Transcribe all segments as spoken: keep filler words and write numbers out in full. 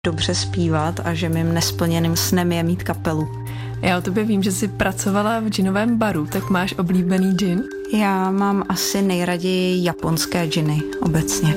dobře zpívat a že mým nesplněným snem je mít kapelu. Já o tobě vím, že jsi pracovala v džinovém baru, tak máš oblíbený džin? Já mám asi nejraději japonské džiny obecně.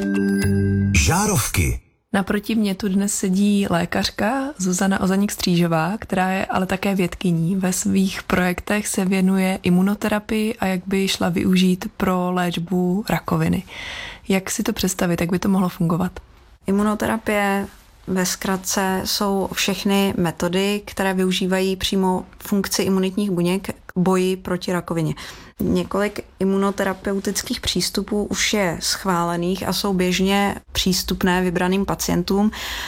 Žárovky. Naproti mě tu dnes sedí lékařka Zuzana Ozaník-Střížová, která je ale také vědkyní. Ve svých projektech se věnuje imunoterapii a jak by ji šla využít pro léčbu rakoviny. Jak si to představit, jak by to mohlo fungovat? Imunoterapie ve zkratce jsou všechny metody, které využívají přímo funkci imunitních buněk k boji proti rakovině. Několik imunoterapeutických přístupů už je schválených a jsou běžně přístupné vybraným pacientům.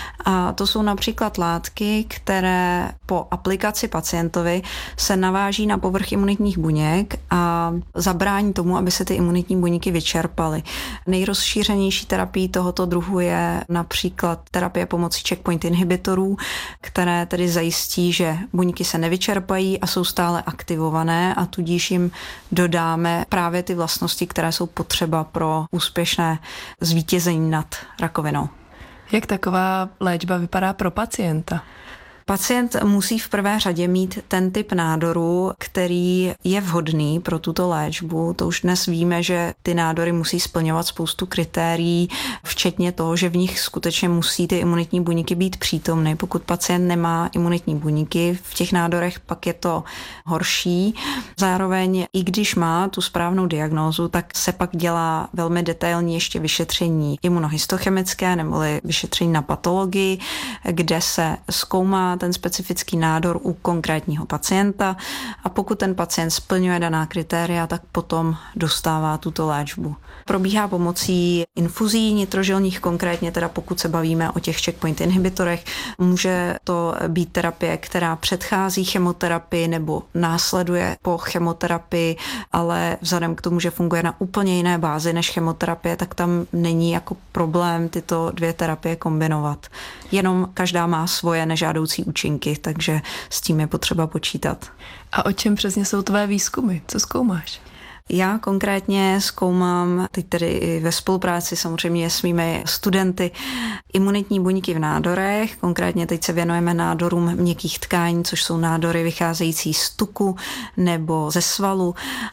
A to jsou například látky, které po aplikaci pacientovi se naváží na povrch imunitních buněk a zabrání tomu, aby se ty imunitní buňky vyčerpaly. Nejrozšířenější terapií tohoto druhu je například terapie pomocí checkpoint inhibitorů, které tedy zajistí, že buňky se nevyčerpají a jsou stále aktivované a tudíž jim dodáme právě ty vlastnosti, které jsou potřeba pro úspěšné zvítězení nad rakovinou. Jak taková léčba vypadá pro pacienta? Pacient musí v prvé řadě mít ten typ nádoru, který je vhodný pro tuto léčbu. To už dnes víme, že ty nádory musí splňovat spoustu kritérií, včetně toho, že v nich skutečně musí ty imunitní buňky být přítomny. Pokud pacient nemá imunitní buňky v těch nádorech, pak je to horší. Zároveň, i když má tu správnou diagnózu, tak se pak dělá velmi detailní ještě vyšetření imunohistochemické neboli vyšetření na patologii, kde se zkoumá ten specifický nádor u konkrétního pacienta a pokud ten pacient splňuje daná kritéria, tak potom dostává tuto léčbu. Probíhá pomocí infuzí nitrožilních, konkrétně teda pokud se bavíme o těch checkpoint inhibitorech, může to být terapie, která předchází chemoterapii nebo následuje po chemoterapii, ale vzhledem k tomu, že funguje na úplně jiné bázi než chemoterapie, tak tam není jako problém tyto dvě terapie kombinovat. Jenom každá má svoje nežádoucí účinky, takže s tím je potřeba počítat. A o čem přesně jsou tvé výzkumy? Co zkoumáš? Já konkrétně zkoumám, teď tedy i ve spolupráci samozřejmě s mými studenty, imunitní buňky v nádorech. Konkrétně teď se věnujeme nádorům měkkých tkání, což jsou nádory vycházející z tuku nebo ze svalu.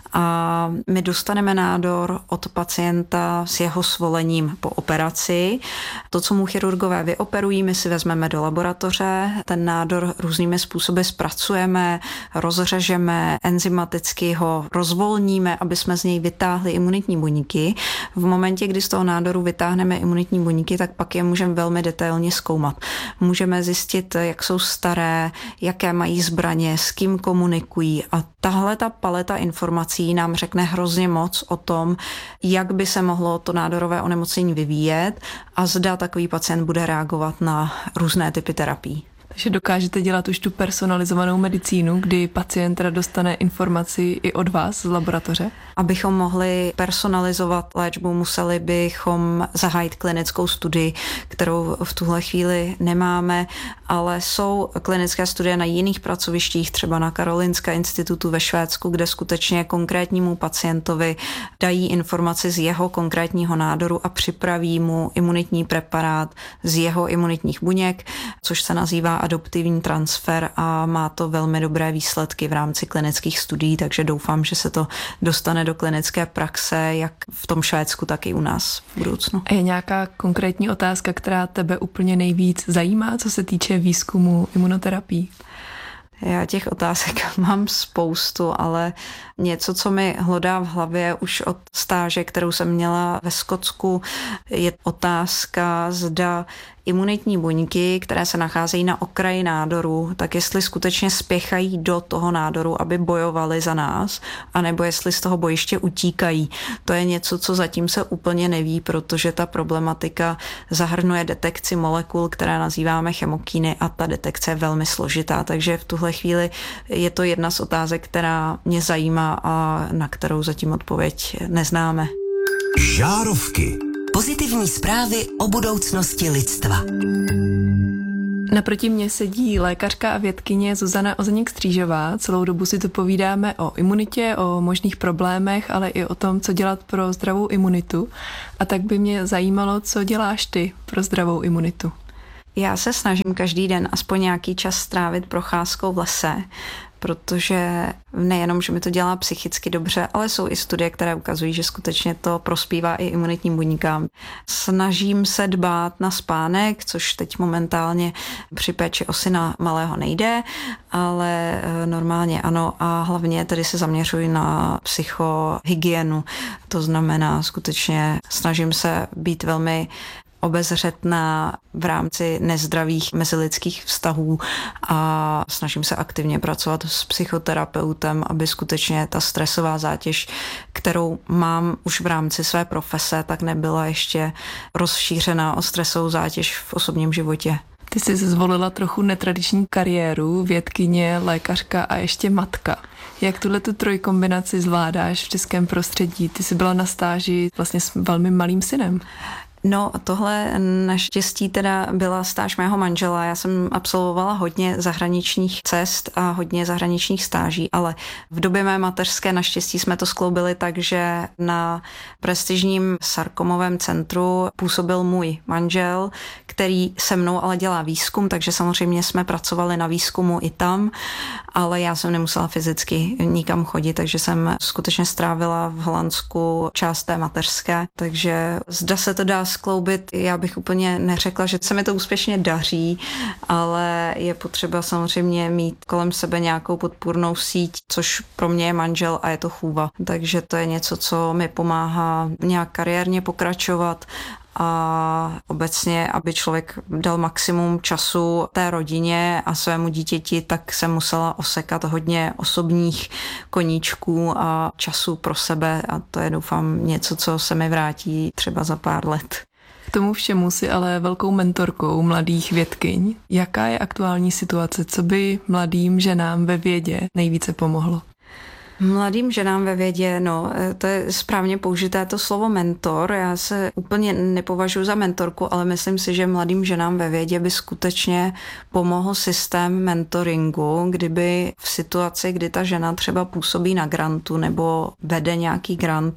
A my dostaneme nádor od pacienta s jeho svolením po operaci. To, co mu chirurgové vyoperují, my si vezmeme do laboratoře. Ten nádor různými způsoby zpracujeme, rozřežeme, enzymaticky ho rozvolníme, aby jsme z něj vytáhli imunitní buňky. V momentě, kdy z toho nádoru vytáhneme imunitní buňky, tak pak je můžeme velmi detailně zkoumat. Můžeme zjistit, jak jsou staré, jaké mají zbraně, s kým komunikují a tahle ta paleta informací nám řekne hrozně moc o tom, jak by se mohlo to nádorové onemocnění vyvíjet a zda takový pacient bude reagovat na různé typy terapií. Takže dokážete dělat už tu personalizovanou medicínu, kdy pacient teda dostane informaci i od vás z laboratoře? Abychom mohli personalizovat léčbu, museli bychom zahájit klinickou studii, kterou v tuhle chvíli nemáme, ale jsou klinické studie na jiných pracovištích, třeba na Karolinském institutu ve Švédsku, kde skutečně konkrétnímu pacientovi dají informaci z jeho konkrétního nádoru a připraví mu imunitní preparát z jeho imunitních buněk, což se nazývá adoptivní transfer a má to velmi dobré výsledky v rámci klinických studií, takže doufám, že se to dostane do klinické praxe, jak v tom Švédsku, tak i u nás v budoucnu. A je nějaká konkrétní otázka, která tebe úplně nejvíc zajímá, co se týče výzkumu imunoterapii? Já těch otázek mám spoustu, ale něco, co mi hlodá v hlavě už od stáže, kterou jsem měla ve Skotsku, je otázka, zda imunitní buňky, které se nacházejí na okraji nádoru, tak jestli skutečně spěchají do toho nádoru, aby bojovali za nás, anebo jestli z toho bojiště utíkají. To je něco, co zatím se úplně neví, protože ta problematika zahrnuje detekci molekul, které nazýváme chemokíny a ta detekce je velmi složitá, takže v tuhle chvíli je to jedna z otázek, která mě zajímá a na kterou zatím odpověď neznáme. Žárovky. Pozitivní zprávy o budoucnosti lidstva. Naproti mně sedí lékařka a vědkyně Zuzana Ozaník-Střížová. Celou dobu si tu povídáme o imunitě, o možných problémech, ale i o tom, co dělat pro zdravou imunitu. A tak by mě zajímalo, co děláš ty pro zdravou imunitu. Já se snažím každý den aspoň nějaký čas strávit procházkou v lese, protože nejenom, že mi to dělá psychicky dobře, ale jsou i studie, které ukazují, že skutečně to prospívá i imunitním buňkám. Snažím se dbát na spánek, což teď momentálně při péči o syna malého nejde, ale normálně ano, a hlavně tedy se zaměřuji na psychohygienu. To znamená skutečně snažím se být velmi obezřetná v rámci nezdravých mezilidských vztahů a snažím se aktivně pracovat s psychoterapeutem, aby skutečně ta stresová zátěž, kterou mám už v rámci své profese, tak nebyla ještě rozšířená o stresovou zátěž v osobním životě. Ty jsi zvolila trochu netradiční kariéru, vědkyně, lékařka a ještě matka. Jak tuhle tu trojkombinaci zvládáš v českém prostředí? Ty jsi byla na stáži vlastně s velmi malým synem. No, tohle naštěstí teda byla stáž mého manžela. Já jsem absolvovala hodně zahraničních cest a hodně zahraničních stáží, ale v době mé mateřské naštěstí jsme to skloubili tak, že na prestižním sarkomovém centru působil můj manžel, který se mnou ale dělá výzkum, takže samozřejmě jsme pracovali na výzkumu i tam, ale já jsem nemusela fyzicky nikam chodit, takže jsem skutečně strávila v Holandsku část té mateřské, takže zda se to dá skloubit, já bych úplně neřekla, že se mi to úspěšně daří, ale je potřeba samozřejmě mít kolem sebe nějakou podpůrnou síť, což pro mě je manžel a je to chůva. Takže to je něco, co mi pomáhá nějak kariérně pokračovat a obecně, aby člověk dal maximum času té rodině a svému dítěti, tak jsem musela osekat hodně osobních koníčků a času pro sebe a to je doufám něco, co se mi vrátí třeba za pár let. K tomu všemu si ale velkou mentorkou mladých vědkyň. Jaká je aktuální situace? Co by mladým ženám ve vědě nejvíce pomohlo? Mladým ženám ve vědě, no, to je správně použité to slovo mentor. Já se úplně nepovažuji za mentorku, ale myslím si, že mladým ženám ve vědě by skutečně pomohl systém mentoringu, kdyby v situaci, kdy ta žena třeba působí na grantu nebo vede nějaký grant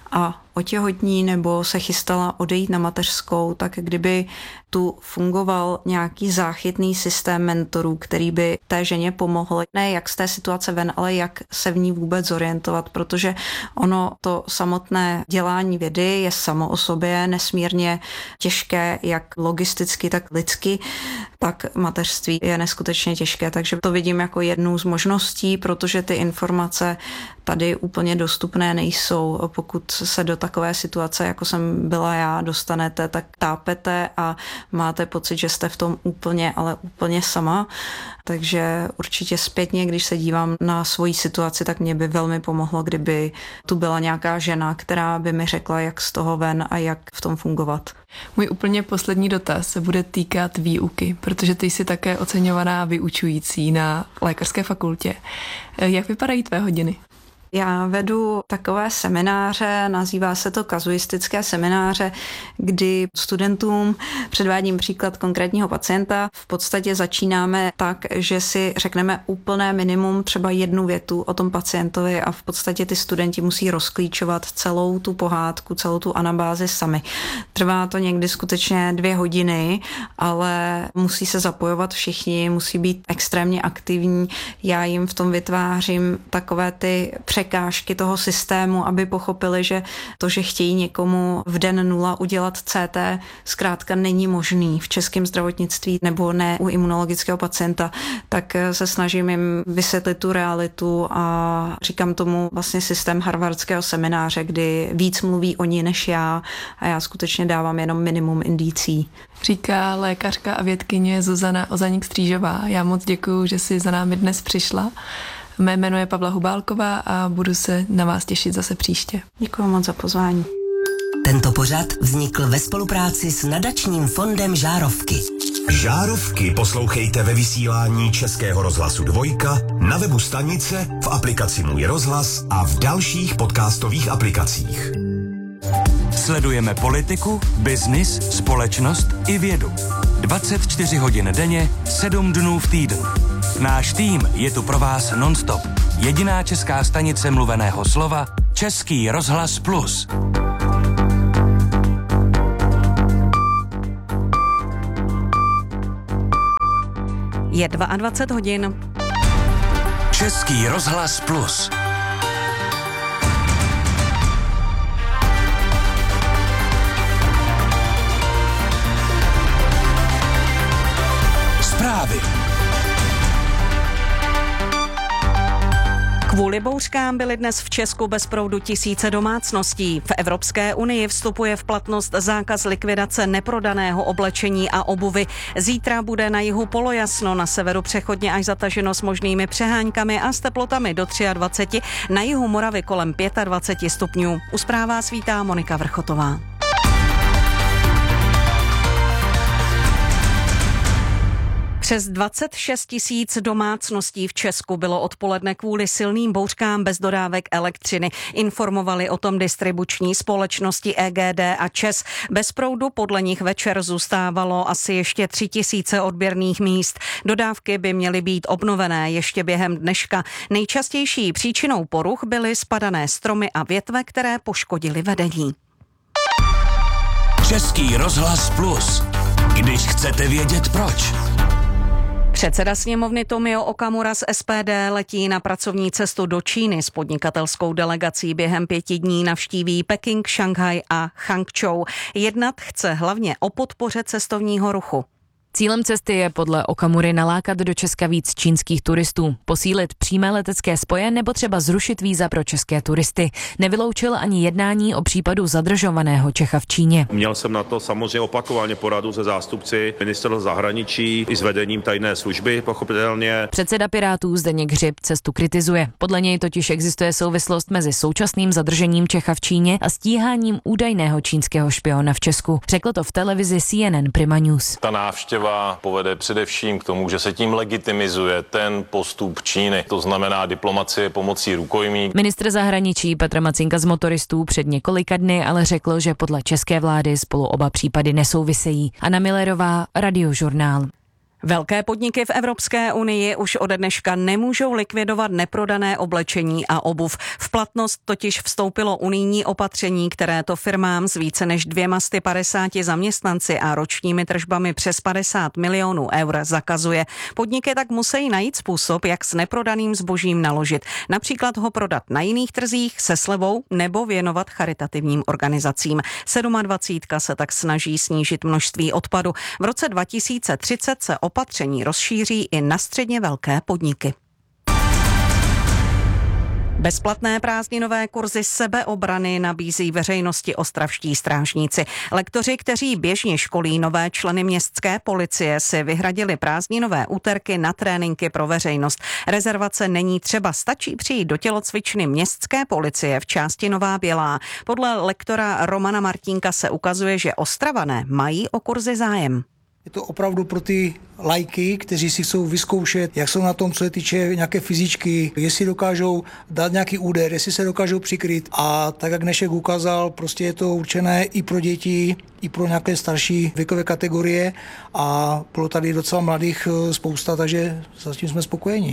a otěhotní nebo se chystala odejít na mateřskou, tak kdyby tu fungoval nějaký záchytný systém mentorů, který by té ženě pomohl, ne jak z té situace ven, ale jak se v ní vůbec zorientovat, protože ono to samotné dělání vědy je samo o sobě nesmírně těžké, jak logisticky, tak lidsky, tak mateřství je neskutečně těžké, takže to vidím jako jednu z možností, protože ty informace tady úplně dostupné nejsou. Pokud se do takové situace, jako jsem byla já, dostanete, tak tápete a máte pocit, že jste v tom úplně, ale úplně sama. Takže určitě zpětně, když se dívám na svoji situaci, tak mě by velmi pomohlo, kdyby tu byla nějaká žena, která by mi řekla, jak z toho ven a jak v tom fungovat. Můj úplně poslední dotaz se bude týkat výuky, protože ty jsi také oceňovaná vyučující na lékařské fakultě. Jak vypadají tvé hodiny? Já vedu takové semináře, nazývá se to kazuistické semináře, kdy studentům předvádím příklad konkrétního pacienta. V podstatě začínáme tak, že si řekneme úplné minimum, třeba jednu větu o tom pacientovi a v podstatě ty studenti musí rozklíčovat celou tu pohádku, celou tu anabázi sami. Trvá to někdy skutečně dvě hodiny, ale musí se zapojovat všichni, musí být extrémně aktivní. Já jim v tom vytvářím takové ty překážky toho systému, aby pochopili, že to, že chtějí někomu v den nula udělat C T, zkrátka není možný v českém zdravotnictví nebo ne u imunologického pacienta, tak se snažím jim vysvětlit tu realitu a říkám tomu vlastně systém harvardského semináře, kdy víc mluví oni než já a já skutečně dávám jenom minimum indicí. Říká lékařka a vědkyně Zuzana Ozaník-Střížová. Já moc děkuju, že jsi za námi dnes přišla. Mé jméno je Pavla Hubálková a budu se na vás těšit zase příště. Děkuji moc za pozvání. Tento pořad vznikl ve spolupráci s nadačním fondem Žárovky. Žárovky poslouchejte ve vysílání Českého rozhlasu Dvojka, na webu stanice, v aplikaci Můj rozhlas a v dalších podcastových aplikacích. Sledujeme politiku, biznis, společnost i vědu. dvacet čtyři hodin denně, sedm dnů v týdnu. Náš tým je tu pro vás non-stop. Jediná česká stanice mluveného slova, Český rozhlas Plus. Je dvacet dva hodin. Český rozhlas Plus. Zprávy. Kvůli bouřkám byly dnes v Česku bez proudu tisíce domácností. V Evropské unii vstupuje v platnost zákaz likvidace neprodaného oblečení a obuvy. Zítra bude na jihu polojasno, na severu přechodně až zataženo s možnými přeháňkami a s teplotami do dvacet tři, na jihu Moravy kolem dvacet pět stupňů. U zpráv vás vítá Monika Vrchotová. Přes dvacet šest tisíc domácností v Česku bylo odpoledne kvůli silným bouřkám bez dodávek elektřiny. Informovali o tom distribuční společnosti E G D a ČEZ. Bez proudu podle nich večer zůstávalo asi ještě tři tisíce odběrných míst. Dodávky by měly být obnovené ještě během dneška. Nejčastější příčinou poruch byly spadané stromy a větve, které poškodily vedení. Český rozhlas Plus. Když chcete vědět proč. Předseda sněmovny Tomio Okamura z S P D letí na pracovní cestu do Číny s podnikatelskou delegací. Během pěti dní navštíví Peking, Šanghaj a Changčou. Jednat chce hlavně o podpoře cestovního ruchu. Cílem cesty je podle Okamury nalákat do Česka víc čínských turistů, posílit přímé letecké spoje nebo třeba zrušit víza pro české turisty. Nevyloučil ani jednání o případu zadržovaného Čecha v Číně. Měl jsem na to samozřejmě opakovaně poradu se zástupci ministerstva zahraničí i s vedením tajné služby, pochopitelně. Předseda Pirátů Zdeněk Hřib cestu kritizuje. Podle něj totiž existuje souvislost mezi současným zadržením Čecha v Číně a stíháním údajného čínského špiona v Česku. Řekl to v televizi C N N Prima News. Ta návštěva povede především k tomu, že se tím legitimizuje ten postup Číny. To znamená diplomacie pomocí rukojmí. Ministr zahraničí Petr Macinka z motoristů před několika dny ale řekl, že podle české vlády spolu oba případy nesouvisejí. Anna Millerová, Radiožurnál. Velké podniky v Evropské unii už ode dneška nemůžou likvidovat neprodané oblečení a obuv. V platnost totiž vstoupilo unijní opatření, které to firmám s více než dvěma sty padesáti zaměstnanci a ročními tržbami přes padesát milionů eur zakazuje. Podniky tak musí najít způsob, jak s neprodaným zbožím naložit. Například ho prodat na jiných trzích se slevou nebo věnovat charitativním organizacím. dvacet sedm se tak snaží snížit množství odpadu. V roce dva tisíce třicet se opatření rozšíří i na středně velké podniky. Bezplatné prázdninové kurzy sebeobrany nabízí veřejnosti ostravští strážníci. Lektoři, kteří běžně školí nové členy městské policie, si vyhradili prázdninové úterky na tréninky pro veřejnost. Rezervace není třeba, stačí přijít do tělocvičny městské policie v části Nová Bělá. Podle lektora Romana Martínka se ukazuje, že Ostravané mají o kurzy zájem. Je to opravdu pro ty lajky, kteří si chcou vyzkoušet, jak jsou na tom, co se týče nějaké fyzičky, jestli dokážou dát nějaký úder, jestli se dokážou přikryt. A tak, jak Dnešek ukázal, prostě je to určené i pro děti, i pro nějaké starší věkové kategorie a bylo tady docela mladých spousta, takže zatím jsme spokojeni.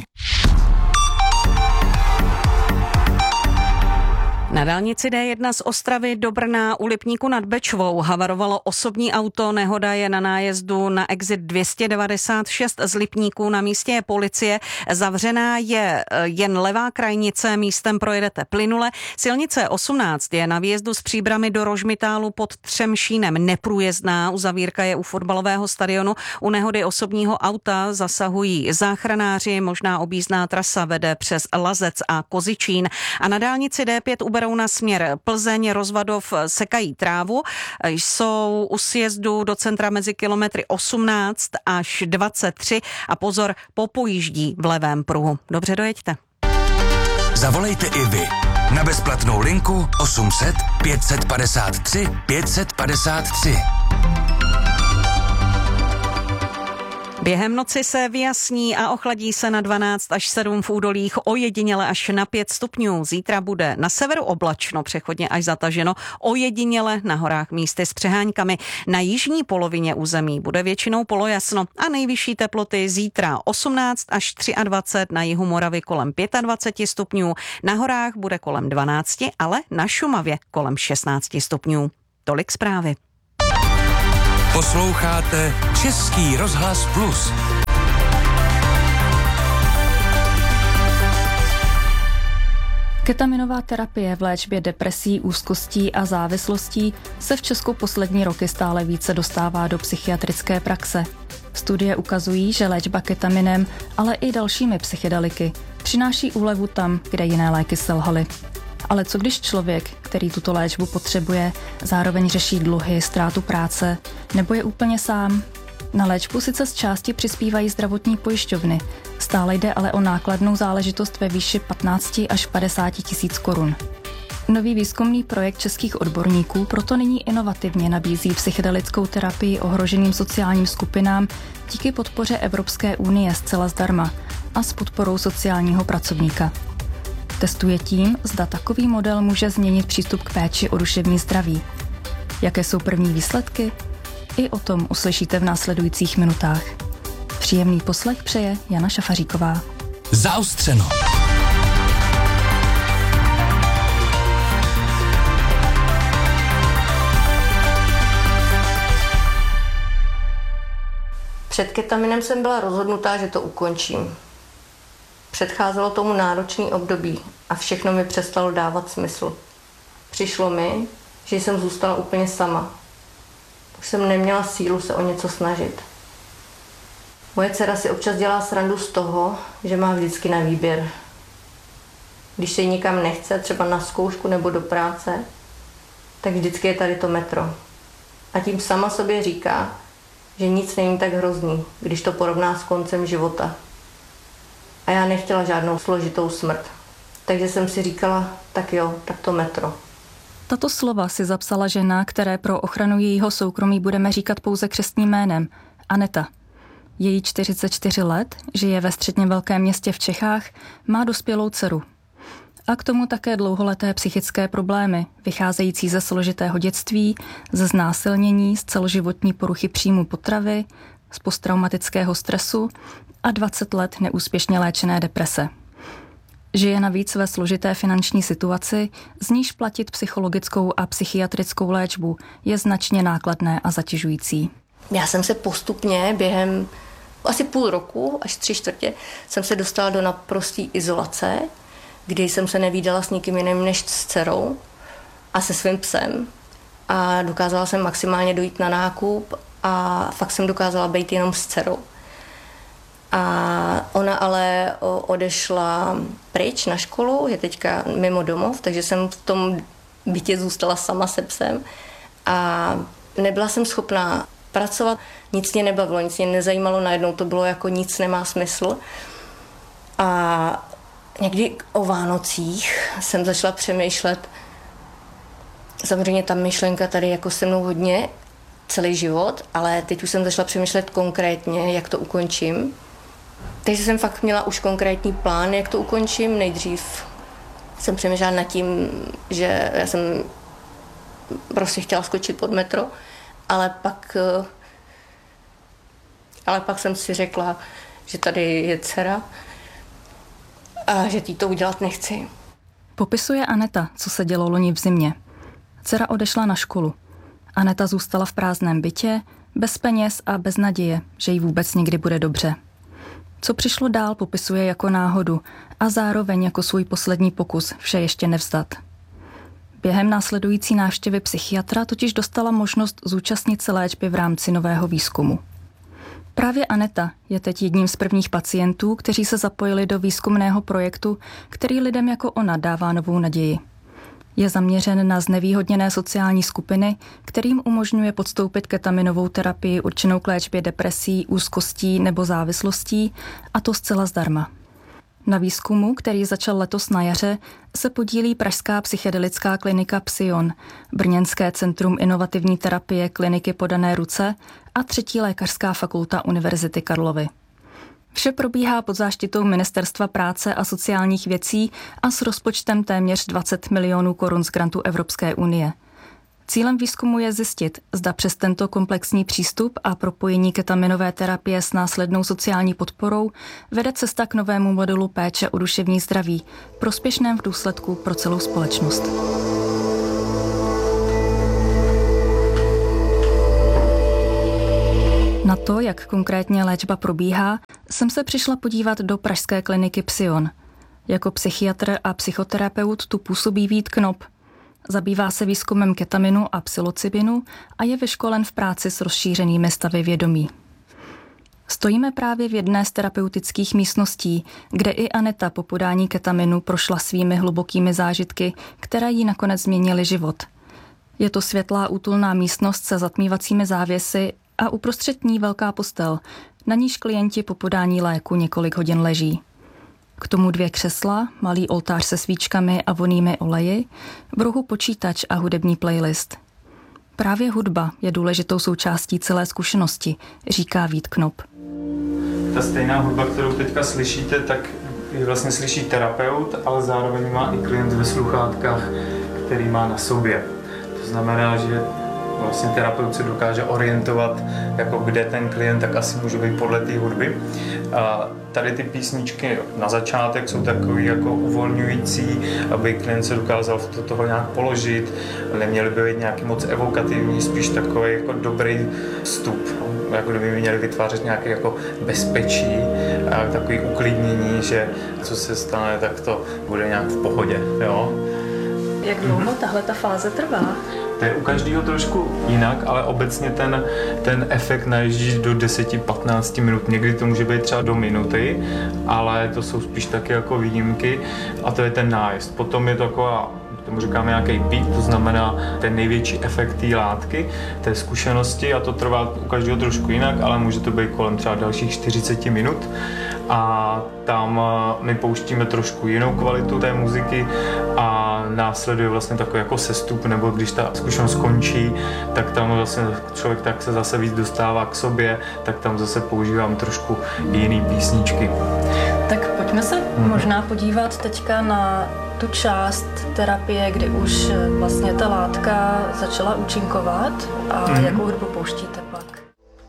Na dálnici D jedna z Ostravy do Brna u Lipníku nad Bečvou havarovalo osobní auto, nehoda je na nájezdu na exit dvě stě devadesát šest z Lipníku, na místě je policie, zavřená je jen levá krajnice, místem projedete plynule. Silnice osmnáct je na výjezdu z Příbrami do Rožmitálu pod Třemšínem neprůjezdná, uzavírka je u fotbalového stadionu, u nehody osobního auta zasahují záchranáři, možná objízdná trasa vede přes Lazec a Kozičín a na dálnici D pět u na směr Plzeň, Rozvadov sekají trávu. Jsou u sjezdu do centra mezi kilometry osmnáct až dvacet tři a pozor, popojíždí v levém pruhu. Dobře, dojeďte. Zavolejte i vy na bezplatnou linku osm set pět set padesát tři pět set padesát tři. Během noci se vyjasní a ochladí se na dvanáct až sedm v údolích, ojediněle až na pět stupňů. Zítra bude na severu oblačno, přechodně až zataženo, ojediněle na horách místy s přeháňkami. Na jižní polovině území bude většinou polojasno a nejvyšší teploty zítra osmnáct až dvacet tři, na jihu Moravy kolem dvacet pět stupňů, na horách bude kolem dvanáct, ale na Šumavě kolem šestnáct stupňů. Tolik zprávy. Posloucháte Český rozhlas Plus. Ketaminová terapie v léčbě depresí, úzkostí a závislostí se v Česku poslední roky stále více dostává do psychiatrické praxe. Studie ukazují, že léčba ketaminem, ale i dalšími psychedeliky přináší úlevu tam, kde jiné léky selhaly. Ale co když člověk, který tuto léčbu potřebuje, zároveň řeší dluhy, ztrátu práce, nebo je úplně sám? Na léčbu sice z části přispívají zdravotní pojišťovny, stále jde ale o nákladnou záležitost ve výši patnáct až padesát tisíc korun. Nový výzkumný projekt českých odborníků proto nyní inovativně nabízí psychedelickou terapii ohroženým sociálním skupinám díky podpoře Evropské unie zcela zdarma a s podporou sociálního pracovníka. Testuje tím, zda takový model může změnit přístup k péči o duševní zdraví. Jaké jsou první výsledky? I o tom uslyšíte v následujících minutách. Příjemný poslech přeje Jana Šafaříková. Zaostřeno. Před ketaminem jsem byla rozhodnutá, že to ukončím. Předcházelo tomu náročný období a všechno mi přestalo dávat smysl. Přišlo mi, že jsem zůstala úplně sama. Už jsem neměla sílu se o něco snažit. Moje dcera si občas dělá srandu z toho, že má vždycky na výběr. Když se jí nikam nechce, třeba na zkoušku nebo do práce, tak vždycky je tady to metro. A tím sama sobě říká, že nic není tak hrozný, když to porovná s koncem života. A já nechtěla žádnou složitou smrt. Takže jsem si říkala, tak jo, tak to metro. Tato slova si zapsala žena, které pro ochranu jejího soukromí budeme říkat pouze křestním jménem, Aneta. Její čtyřicet čtyři let, žije ve středně velkém městě v Čechách, má dospělou dceru. A k tomu také dlouholeté psychické problémy, vycházející ze složitého dětství, ze znásilnění, z celoživotní poruchy příjmu potravy, z posttraumatického stresu a dvacet let neúspěšně léčené deprese. Žije navíc ve složité finanční situaci, z níž platit psychologickou a psychiatrickou léčbu je značně nákladné a zatěžující. Já jsem se postupně během asi půl roku, až tři čtvrtě, jsem se dostala do naprosté izolace, kdy jsem se nevídala s nikým jiným než s dcerou a se svým psem. A dokázala jsem maximálně dojít na nákup a fakt jsem dokázala být jenom s dcerou. A ona ale odešla pryč na školu, je teďka mimo domov, takže jsem v tom bytě zůstala sama se psem a nebyla jsem schopná pracovat, nic mě nebavilo, nic mě nezajímalo, najednou to bylo jako nic nemá smysl. A někdy o Vánocích jsem začala přemýšlet, samozřejmě ta myšlenka tady jako se mnou hodně celý život, ale teď už jsem začala přemýšlet konkrétně, jak to ukončím. Takže jsem fakt měla už konkrétní plán, jak to ukončím. Nejdřív jsem přemýšlela nad tím, že já jsem prostě chtěla skočit pod metro, ale pak, ale pak jsem si řekla, že tady je dcera a že jí to udělat nechci. Popisuje Aneta, co se dělo loni v zimě. Dcera odešla na školu. Aneta zůstala v prázdném bytě, bez peněz a bez naděje, že jí vůbec někdy bude dobře. Co přišlo dál, popisuje jako náhodu a zároveň jako svůj poslední pokus vše ještě nevzdat. Během následující návštěvy psychiatra totiž dostala možnost zúčastnit se léčby v rámci nového výzkumu. Právě Aneta je teď jedním z prvních pacientů, kteří se zapojili do výzkumného projektu, který lidem jako ona dává novou naději. Je zaměřen na znevýhodněné sociální skupiny, kterým umožňuje podstoupit ketaminovou terapii určenou k léčbě depresí, úzkostí nebo závislostí, a to zcela zdarma. Na výzkumu, který začal letos na jaře, se podílí pražská psychedelická klinika Psion, brněnské centrum inovativní terapie kliniky Podané ruce a třetí lékařská fakulta Univerzity Karlovy. Vše probíhá pod záštitou Ministerstva práce a sociálních věcí a s rozpočtem téměř dvacet milionů korun z grantu Evropské unie. Cílem výzkumu je zjistit, zda přes tento komplexní přístup a propojení ketaminové terapie s následnou sociální podporou vede cesta k novému modelu péče o duševní zdraví, prospěšném v důsledku pro celou společnost. Na to, jak konkrétně léčba probíhá, jsem se přišla podívat do pražské kliniky Psion. Jako psychiatr a psychoterapeut tu působí Vít Knop. Zabývá se výzkumem ketaminu a psilocybinu a je vyškolen v práci s rozšířenými stavy vědomí. Stojíme právě v jedné z terapeutických místností, kde i Aneta po podání ketaminu prošla svými hlubokými zážitky, které jí nakonec změnily život. Je to světlá útulná místnost se zatmívacími závěsy a uprostřed ní velká postel, na níž klienti po podání léku několik hodin leží. K tomu dvě křesla, malý oltář se svíčkami a vonnými oleji, v rohu počítač a hudební playlist. Právě hudba je důležitou součástí celé zkušenosti, říká Vít Knop. Ta stejná hudba, kterou teďka slyšíte, tak ji vlastně slyší terapeut, ale zároveň má i klient ve sluchátkách, který má na sobě. To znamená, že vlastně terapeut se dokáže orientovat, jako kde ten klient, tak asi může být podle té hudby. A tady ty písničky na začátek jsou takový jako uvolňující, aby klient se dokázal do toho nějak položit. Neměly by být nějaký moc evokativní, spíš takový jako dobrý vstup. Jako kdyby měli vytvářet nějaké jako bezpečí a takový uklidnění, že co se stane, tak to bude nějak v pohodě. Jo? Jak dlouho tahle ta fáze trvá? To je u každého trošku jinak, ale obecně ten, ten efekt najíždí do deset až patnáct minut. Někdy to může být třeba do minuty, ale to jsou spíš taky jako výjimky a to je ten nájezd. Potom je to taková, tomu říkáme nějaký peak, to znamená ten největší efekt té látky, té zkušenosti a to trvá u každého trošku jinak, ale může to být kolem třeba dalších čtyřicet minut a tam my pouštíme trošku jinou kvalitu té muziky a následuje vlastně takový jako sestup, nebo když ta zkušenost končí, tak tam vlastně člověk tak se zase víc dostává k sobě, tak tam zase používám trošku jiný písničky. Tak pojďme se hmm. možná podívat teďka na tu část terapie, kdy už vlastně ta látka začala účinkovat a hmm. jakou hudbu pouštíte pak?